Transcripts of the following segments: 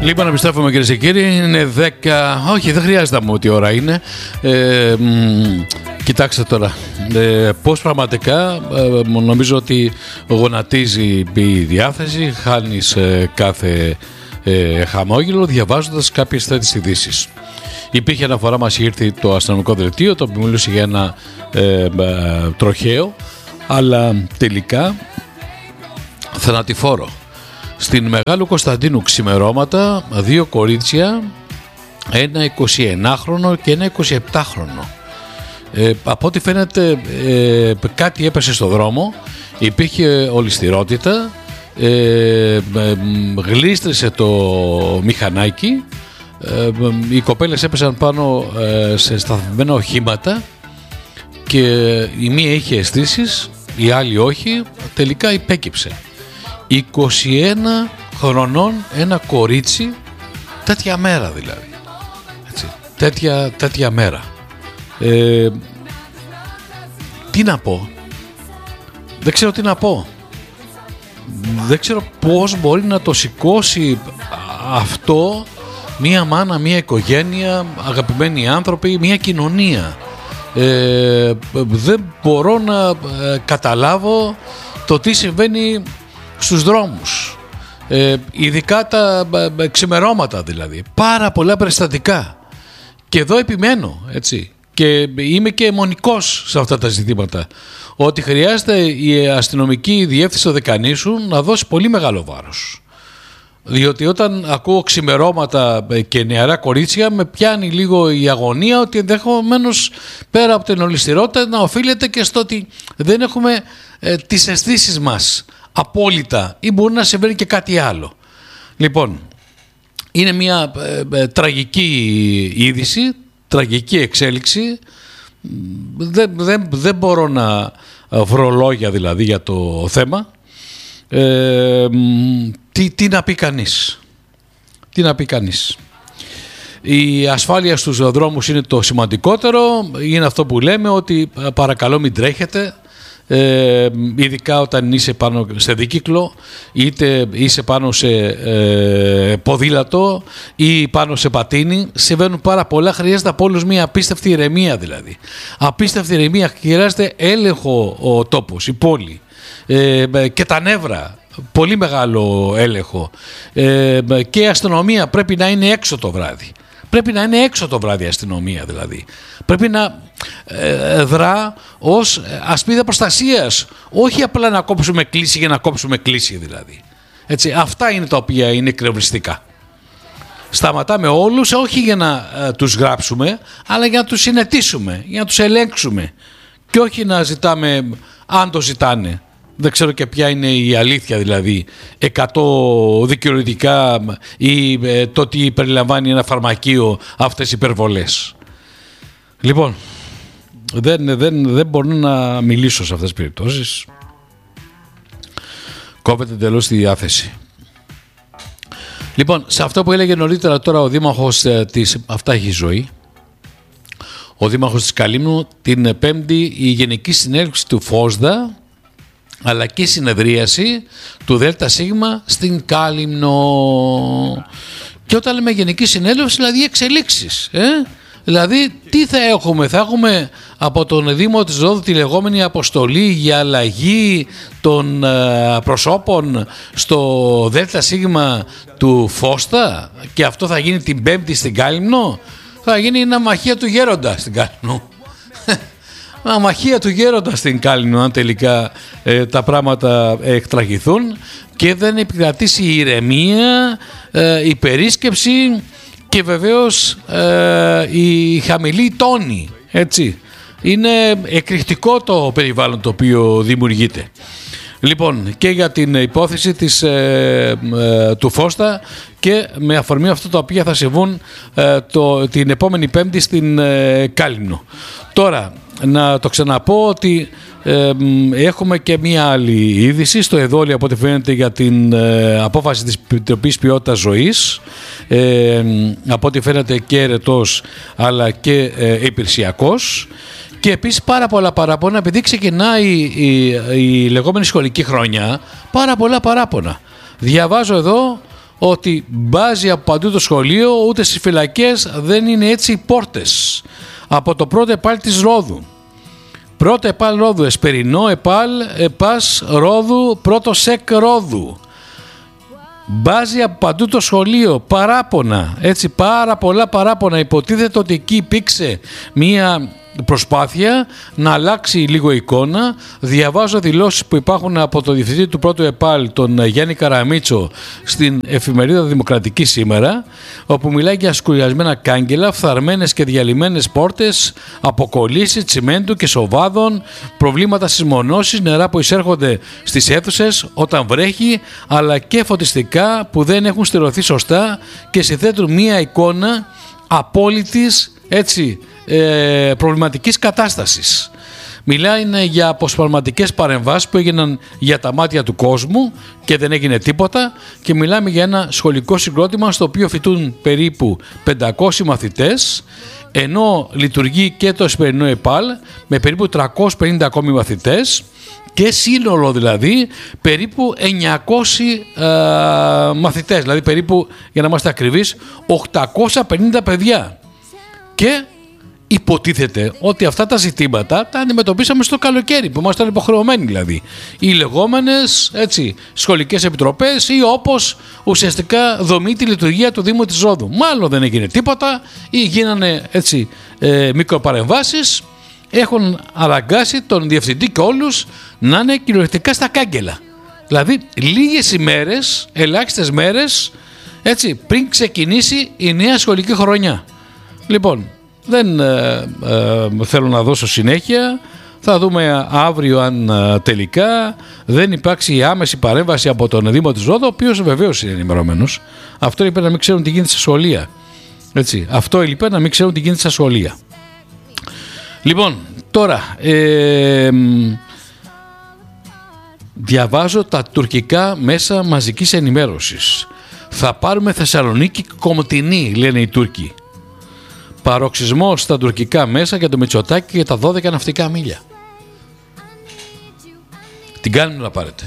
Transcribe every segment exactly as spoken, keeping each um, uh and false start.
Λοιπόν, επιστρέφουμε κυρίες και κύριοι. Είναι δέκα. Όχι, δεν χρειάζεται να μου τι ώρα είναι. Ε, μ, κοιτάξτε τώρα. Ε, πώς πραγματικά ε, νομίζω ότι γονατίζει η διάθεση, χάνεις ε, κάθε ε, χαμόγελο διαβάζοντας κάποιες τέτοιες ειδήσεις. Υπήρχε αναφορά, μας ήρθε το αστυνομικό δελτίο, το οποίο μιλούσε για ένα ε, ε, τροχαίο, αλλά τελικά θανατηφόρο. Στην Μεγάλου Κωνσταντίνου ξημερώματα δύο κορίτσια, ένα εικοσιενάχρονο και ένα εικοσιεπτάχρονο. Ε, από ό,τι φαίνεται ε, κάτι έπεσε στο δρόμο, υπήρχε ολισθηρότητα, ε, ε, γλίστρισε το μηχανάκι, ε, οι κοπέλες έπεσαν πάνω ε, σε σταθμένα οχήματα και η μία είχε αισθήσεις, η άλλη όχι, τελικά υπέκυψε. είκοσι ένα χρονών ένα κορίτσι, τέτοια μέρα δηλαδή. Έτσι, τέτοια, τέτοια μέρα. Ε, τι να πω. Δεν ξέρω τι να πω. Δεν ξέρω πώς μπορεί να το σηκώσει αυτό μία μάνα, μία οικογένεια, αγαπημένοι άνθρωποι, μία κοινωνία. Ε, δεν μπορώ να ε, καταλάβω το τι συμβαίνει στους δρόμους, ε, ειδικά τα ε, ξημερώματα δηλαδή. Πάρα πολλά περιστατικά. Και εδώ επιμένω, έτσι, και είμαι και αιμονικός σε αυτά τα ζητήματα, ότι χρειάζεται η αστυνομική διεύθυνση του Δεκανήσου να δώσει πολύ μεγάλο βάρος. Διότι όταν ακούω ξημερώματα και νεαρά κορίτσια, με πιάνει λίγο η αγωνία ότι ενδεχομένως πέρα από την ολισθηρότητα να οφείλεται και στο ότι δεν έχουμε ε, τις αισθήσεις μας απόλυτα, ή μπορεί να συμβαίνει και κάτι άλλο. Λοιπόν, είναι μια ε, ε, τραγική είδηση, τραγική εξέλιξη. Δεν, δεν, δεν μπορώ να βρω λόγια δηλαδή για το θέμα. Ε, τι, τι να πει κανείς. Τι να πει κανείς. Η ασφάλεια στους δρόμους είναι το σημαντικότερο. Είναι αυτό που λέμε, ότι παρακαλώ μην τρέχετε. Ε, ειδικά όταν είσαι πάνω σε δίκυκλο, είτε είσαι πάνω σε ε, ποδήλατο ή πάνω σε πατίνι, συμβαίνουν πάρα πολλά. Χρειάζεται από όλους μια απίστευτη ηρεμία δηλαδή. Απίστευτη ηρεμία, χρειάζεται έλεγχο ο τόπος, η πόλη, ε, και τα νεύρα, πολύ μεγάλο έλεγχο, ε, και η αστυνομία πρέπει να είναι έξω το βράδυ. Πρέπει να είναι έξω το βράδυ η αστυνομία δηλαδή. Πρέπει να ε, δρά ως ασπίδα προστασίας. Όχι απλά να κόψουμε κλίση για να κόψουμε κλίση δηλαδή. Έτσι, αυτά είναι τα οποία είναι εκνευριστικά. Σταματάμε όλους, όχι για να ε, τους γράψουμε, αλλά για να τους συνετίσουμε, για να τους ελέγξουμε. Και όχι να ζητάμε, αν το ζητάνε. Δεν ξέρω και ποια είναι η αλήθεια δηλαδή, εκατό δικαιολογητικά ή ε, το τι περιλαμβάνει ένα φαρμακείο, αυτές οι υπερβολές. Λοιπόν, δεν, δεν, δεν μπορώ να μιλήσω σε αυτές τις περιπτώσεις. Κόβεται εντελώς τη διάθεση. Λοιπόν, σε αυτό που έλεγε νωρίτερα τώρα ο δήμαρχος ε, της Αυτά έχει ζωή, ο δήμαρχος της Καλύμνου, την Πέμπτη η Γενική Συνέλευση του ΦΟΣΔΑ αλλά και συνεδρίαση του ΔΣ στην Κάλυμνο. Και όταν λέμε Γενική Συνέλευση, δηλαδή εξελίξεις. Ε? Δηλαδή, τι θα έχουμε, θα έχουμε από τον Δήμο της Ρόδου τη λεγόμενη αποστολή για αλλαγή των ε, προσώπων στο ΔΣ του ΦΟΣΤΑ, και αυτό θα γίνει την Πέμπτη στην Κάλυμνο. Θα γίνει ένα μαχία του γέροντα στην Κάλυμνο. Αμαχία του γέροντα στην Κάλυμνο, αν τελικά ε, τα πράγματα ε, εκτραγηθούν και δεν επικρατήσει η ηρεμία, ε, η περίσκεψη και βεβαίως ε, η χαμηλή τόνη. Έτσι. Είναι εκρηκτικό το περιβάλλον το οποίο δημιουργείται. Λοιπόν, και για την υπόθεση της, ε, ε, του Φώστα και με αφορμή αυτό τα οποία θα συμβούν ε, το, την επόμενη Πέμπτη στην ε, Κάλυμνο. Τώρα, να το ξαναπώ ότι ε, έχουμε και μία άλλη είδηση στο Εδόλιο, από ό,τι φαίνεται, για την ε, απόφαση της Επιτροπής Ποιότητας Ζωής, ε, από ό,τι φαίνεται και ερετός αλλά και ε, υπηρεσιακός. Και επίσης πάρα πολλά παράπονα, επειδή ξεκινάει η, η, η λεγόμενη σχολική χρονιά, πάρα πολλά παράπονα. Διαβάζω εδώ ότι μπάζει από παντού το σχολείο, ούτε στις φυλακές δεν είναι έτσι οι πόρτες. Από το πρώτο ΕΠΑΛ της Ρόδου. Πρώτο ΕΠΑΛ Ρόδου, Εσπερινό ΕΠΑΛ, ΕΠΑΣ Ρόδου, πρώτο ΣΕΚ Ρόδου. Μπάζει από παντού το σχολείο, παράπονα, έτσι πάρα πολλά παράπονα. Υποτίθεται ότι εκεί υπήρξε μία προσπάθεια να αλλάξει λίγο εικόνα. Διαβάζω δηλώσεις που υπάρχουν από το διευθυντή του πρώτου ΕΠΑΛ, τον Γιάννη Καραμίτσο, στην εφημερίδα Δημοκρατική σήμερα, όπου μιλάει για σκουριασμένα κάγκελα, φθαρμένες και διαλυμένες πόρτες, αποκολλήσεις τσιμέντου και σοβάδων, προβλήματα σεισμονώσεις, νερά που εισέρχονται στις αίθουσες όταν βρέχει, αλλά και φωτιστικά που δεν έχουν στηρωθεί σωστά και συνθέτουν μία εικόνα απόλυτης, έτσι, Ε, προβληματικής κατάστασης. Μιλάει για αποσπασματικές παρεμβάσεις που έγιναν για τα μάτια του κόσμου και δεν έγινε τίποτα, και μιλάμε για ένα σχολικό συγκρότημα στο οποίο φοιτούν περίπου πεντακόσιοι μαθητές, ενώ λειτουργεί και το Εσπερινό ΕΠΑΛ με περίπου τριακόσιοι πενήντα ακόμη μαθητές και σύνολο δηλαδή περίπου εννιακόσιοι ε, μαθητές, δηλαδή περίπου, για να είμαστε ακριβείς, οκτακόσια πενήντα παιδιά. Και υποτίθεται ότι αυτά τα ζητήματα τα αντιμετωπίσαμε στο καλοκαίρι, που ήμασταν υποχρεωμένοι, δηλαδή οι λεγόμενες, έτσι, σχολικές επιτροπές, ή όπως ουσιαστικά δομεί τη λειτουργία του Δήμου της Ρόδου. Μάλλον δεν έγινε τίποτα ή γίνανε, έτσι, ε, μικροπαρεμβάσεις. Έχουν αναγκάσει τον διευθυντή και όλους να είναι κυριολεκτικά στα κάγκελα. Δηλαδή λίγες ημέρες, ελάχιστες μέρες, έτσι, πριν ξεκινήσει η νέα σχολική χρονιά. Λοιπόν, δεν ε, ε, θέλω να δώσω συνέχεια. Θα δούμε αύριο αν ε, τελικά δεν υπάρξει άμεση παρέμβαση από τον Δήμο της Ρόδου, ο οποίος βεβαίως είναι ενημερωμένος. Αυτό είπε να μην ξέρουν τι γίνεται στα σχολεία. Έτσι, αυτό είπε να μην ξέρουν τι γίνεται στα σχολεία. Λοιπόν, τώρα ε, διαβάζω τα τουρκικά μέσα μαζικής ενημέρωσης. Θα πάρουμε Θεσσαλονίκη κομωτινή, λένε οι Τούρκοι. Παροξισμό στα τουρκικά μέσα για το Μητσοτάκη και τα δώδεκα ναυτικά μίλια. Την κάνουμε να πάρετε.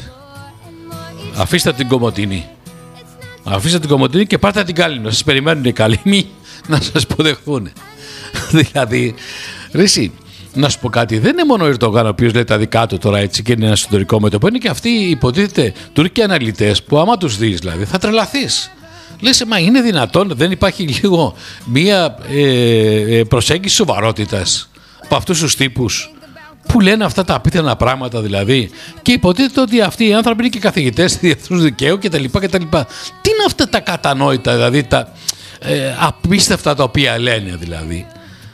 Αφήστε την Κομωτινή. Αφήστε την Κομωτινή και πάρτε την Κάλυμνο. Σας περιμένουν οι Καλύμνοι να σας υποδεχθούν. Δηλαδή, Ρίση, να σου πω κάτι. Δεν είναι μόνο ο Ερντογάν ο οποίος λέει τα δικά του τώρα, έτσι, και είναι ένα εσωτερικό μέτωπο. Είναι και αυτοί οι υποτίθεται Τούρκοι αναλυτές που άμα τους δεις, δηλαδή, θα τρελαθείς. Λες, μα είναι δυνατόν, δεν υπάρχει λίγο μία ε, προσέγγιση σοβαρότητας από αυτούς τους τύπους που λένε αυτά τα απίθανα πράγματα, δηλαδή, και υποτίθεται ότι αυτοί οι άνθρωποι είναι και καθηγητές διεθνούς δικαίου κτλ. κτλ. Τι είναι αυτά τα κατανόητα, δηλαδή τα ε, απίστευτα τα οποία λένε, δηλαδή.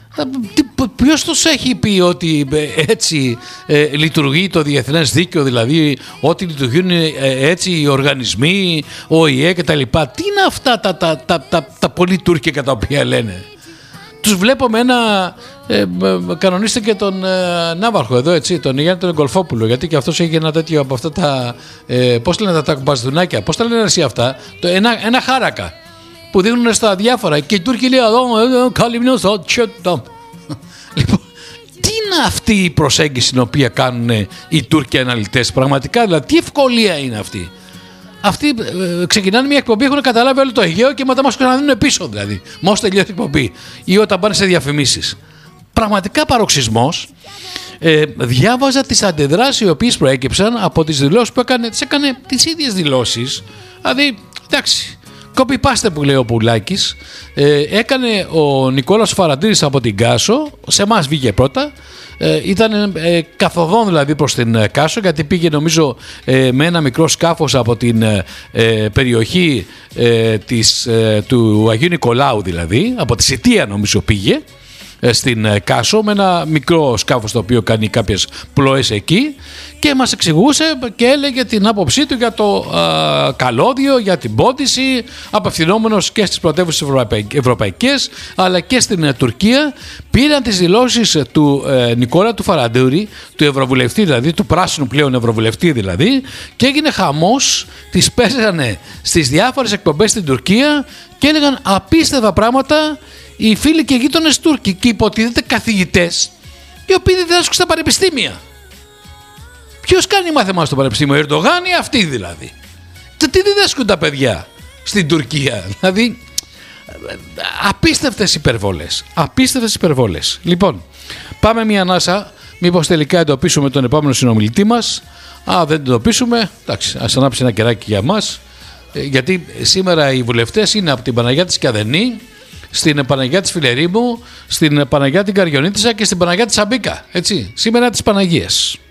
Ποιος τους έχει πει ότι έτσι ε, λειτουργεί το διεθνές δίκαιο, δηλαδή ότι λειτουργούν ε, έτσι οι οργανισμοί, ο ΙΕ και τα λοιπά. Τι είναι αυτά τα, τα, τα, τα, τα πολύ τουρκικά τα οποία λένε. Τους βλέπω με ένα ε, κανονίστε και τον ε, Ναύαρχο εδώ, έτσι, τον Γιάννη τον Εγκολφόπουλο, γιατί και αυτός έχει ένα τέτοιο από αυτά τα ε, πώς λένε τα μπαζδουνάκια, πώς τα λένε εσύ αυτά, το, ένα, ένα χάρακα που δίνουν στα διάφορα και οι Τούρκοι λέει Καλυμνός, τσέταμ. Λοιπόν, τι είναι αυτή η προσέγγιση την οποία κάνουν οι Τούρκοι αναλυτές, πραγματικά, δηλαδή τι ευκολία είναι αυτή. Αυτοί ε, ξεκινάνε μια εκπομπή, έχουν καταλάβει όλο το Αιγαίο και μετά μας ξαναδίνουν πίσω, δηλαδή μόλις τελειώσει η εκπομπή ή όταν πάνε σε διαφημίσεις. Πραγματικά παροξισμός. Ε, διάβαζα τις αντιδράσεις οι οποίες προέκυψαν από τις δηλώσεις που έκανε, τις έκανε τις ίδιες δηλώσεις, δηλαδή εντάξει. Copy-paste που λέει ο Πουλάκης, ε, έκανε ο Νικόλας Φαραντήρης από την Κάσο, σε εμάς βγήκε πρώτα, ε, ήταν ε, καθοδόν δηλαδή προς την ε, Κάσο, γιατί πήγε νομίζω ε, με ένα μικρό σκάφος από την ε, περιοχή ε, της, ε, του Αγίου Νικολάου, δηλαδή από τη Σιτία νομίζω πήγε στην Κάσο με ένα μικρό σκάφος το οποίο κάνει κάποιες πλοές εκεί και μας εξηγούσε και έλεγε την άποψή του για το α, καλώδιο, για την πόντιση, απευθυνόμενος και στις πρωτεύουσες ευρωπαϊκές αλλά και στην ε, Τουρκία. Πήραν τις δηλώσεις του ε, Νικόλα του Φαραντούρη, του ευρωβουλευτή δηλαδή, του πράσινου πλέον ευρωβουλευτή δηλαδή, και έγινε χαμός, τις πέσανε στις διάφορες εκπομπές στην Τουρκία και έλεγαν απίστευτα πράγματα οι φίλοι και γείτονες Τούρκοι και υποτίθεται καθηγητές οι οποίοι διδάσκουν στα πανεπιστήμια. Ποιος κάνει μάθημα στο πανεπιστήμιο, ο Ερντογάν ή αυτοί δηλαδή? Τι διδάσκουν τα παιδιά? στην Τουρκία. Δηλαδή, απίστευτες υπερβολές. Απίστευτες υπερβολές. Λοιπόν, πάμε μια ανάσα. Μήπως τελικά εντοπίσουμε τον επόμενο συνομιλητή μας. Α, δεν εντοπίσουμε. Εντάξει, ας ανάψει ένα κεράκι για μας. Γιατί σήμερα οι βουλευτές είναι από την Παναγιά της Κιαδενή, στην Παναγιά της Φιλερήμου, στην Παναγιά την Καριονίτισσα και στην Παναγιά της Αμπίκα. Έτσι, σήμερα τις Παναγίες.